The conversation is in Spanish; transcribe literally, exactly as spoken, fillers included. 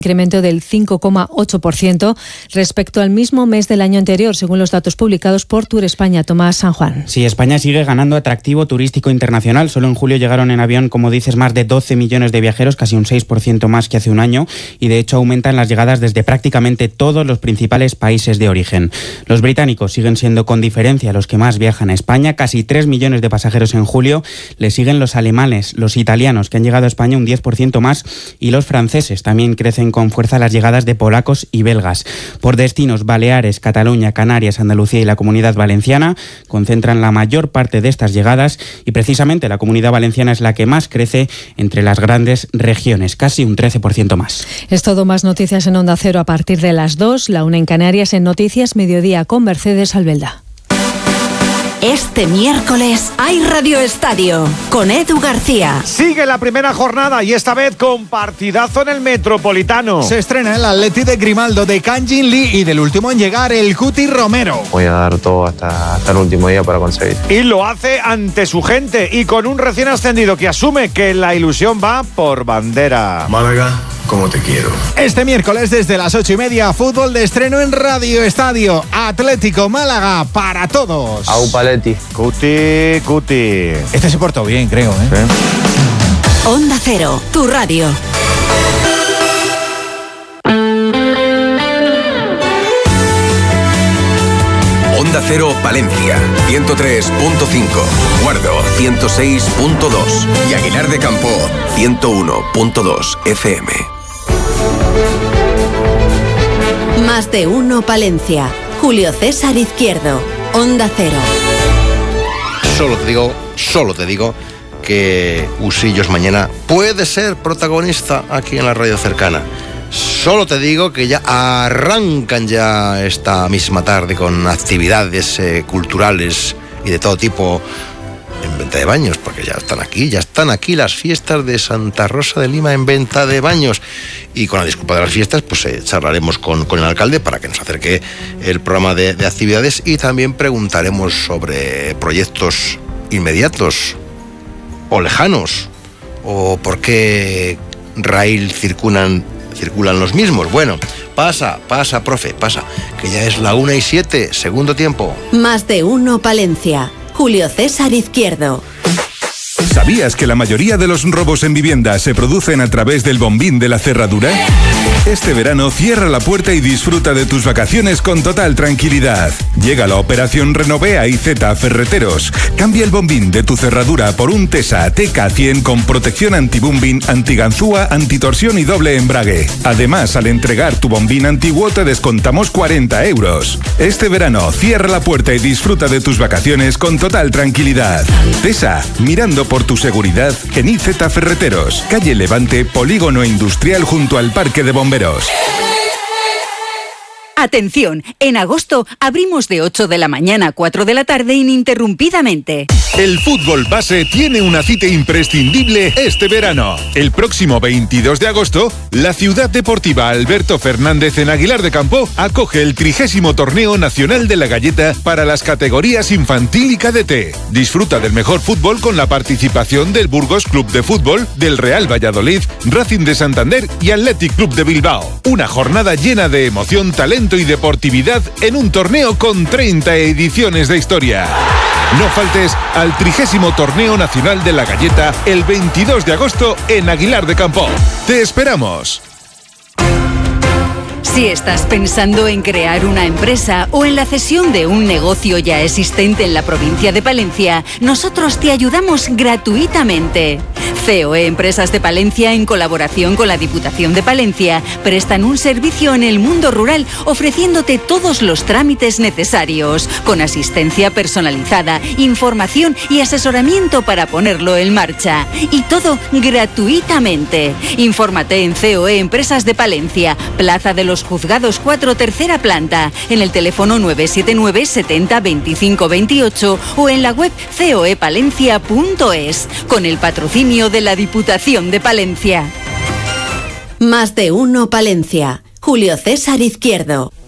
incremento del cinco coma ocho por ciento respecto al mismo mes del año anterior, según los datos publicados por Tour España. Tomás San Juan. Sí, España sigue ganando atractivo turístico internacional. Solo en julio llegaron en avión, como dices, más de doce millones de viajeros, casi un seis por ciento más que hace un año, y de hecho aumentan las llegadas desde prácticamente todos los principales países de origen. Los británicos siguen siendo con diferencia los que más viajan a España, casi tres millones de pasajeros en julio. Le siguen los alemanes, los italianos, que han llegado a España un diez por ciento más, y los franceses. También crecen con fuerza las llegadas de polacos y belgas. Por destinos, Baleares, Cataluña, Canarias, Andalucía y la Comunidad Valenciana concentran la mayor parte de estas llegadas, y precisamente la Comunidad Valenciana es la que más crece entre las grandes regiones, casi un trece por ciento más. Es todo. Más noticias en Onda Cero a partir de las dos, la una en Canarias. En Noticias Mediodía con Mercedes Albelda. Este miércoles hay Radio Estadio con Edu García. Sigue la primera jornada y esta vez con partidazo en el Metropolitano. Se estrena el Atleti de Grimaldo, de Kang Jin Lee y del último en llegar, el Cuti Romero. Voy a dar todo hasta, hasta el último día para conseguir. Y lo hace ante su gente y con un recién ascendido que asume que la ilusión va por bandera. Málaga, como te quiero. Este miércoles desde las ocho y media, fútbol de estreno en Radio Estadio. Atlético Málaga para todos. Aupa Cuti, Cuti. Este se portó bien, creo, ¿eh? Sí. Onda Cero, tu radio. Onda Cero Palencia, ciento tres punto cinco, Guardo, ciento seis punto dos y Aguilar de Campo, ciento uno punto dos F M. Más de uno Palencia. Julio César Izquierdo, Onda Cero. Solo te digo, solo te digo que Usillos mañana puede ser protagonista aquí en la radio cercana. Solo te digo que ya arrancan ya esta misma tarde con actividades eh, culturales y de todo tipo en Venta de Baños, porque ya están aquí, ya están aquí las fiestas de Santa Rosa de Lima en Venta de Baños. Y con la disculpa de las fiestas, pues eh, charlaremos con, con el alcalde para que nos acerque el programa de, de actividades, y también preguntaremos sobre proyectos inmediatos o lejanos, o por qué raíl circulan, circulan los mismos. Bueno, pasa, pasa, profe, pasa, que ya es la una y siete, segundo tiempo. Más de uno Palencia. Julio César Izquierdo. ¿Sabías que la mayoría de los robos en vivienda se producen a través del bombín de la cerradura? Este verano cierra la puerta y disfruta de tus vacaciones con total tranquilidad. Llega la operación Renovea I Z Ferreteros. Cambia el bombín de tu cerradura por un Tesa T K cien con protección anti-bombín, antiganzúa, antitorsión y doble embrague. Además, al entregar tu bombín antiguo te descontamos cuarenta euros. Este verano cierra la puerta y disfruta de tus vacaciones con total tranquilidad. Tesa, mirando por tu seguridad en I Z Ferreteros, calle Levante, Polígono Industrial junto al Parque de Bomberos. Atención, en agosto abrimos de ocho de la mañana a cuatro de la tarde ininterrumpidamente. El fútbol base tiene una cita imprescindible este verano. El próximo veintidós de agosto, la Ciudad Deportiva Alberto Fernández en Aguilar de Campo acoge el trigésimo Torneo Nacional de la Galleta para las categorías infantil y cadete. Disfruta del mejor fútbol con la participación del Burgos Club de Fútbol, del Real Valladolid, Racing de Santander y Athletic Club de Bilbao. Una jornada llena de emoción, talento y deportividad en un torneo con treinta ediciones de historia. No faltes al trigésimo Torneo Nacional de la Galleta el veintidós de agosto en Aguilar de Campo. ¡Te esperamos! Si estás pensando en crear una empresa o en la cesión de un negocio ya existente en la provincia de Palencia, nosotros te ayudamos gratuitamente. C O E Empresas de Palencia, en colaboración con la Diputación de Palencia, prestan un servicio en el mundo rural ofreciéndote todos los trámites necesarios, con asistencia personalizada, información y asesoramiento para ponerlo en marcha. Y todo gratuitamente. Infórmate en C O E Empresas de Palencia, Plaza de los Juzgados cuatro, tercera planta, en el teléfono nueve siete nueve setenta veinticinco veintiocho o en la web coepalencia punto es, con el patrocinio de la Diputación de Palencia. Más de uno Palencia. Julio César Izquierdo.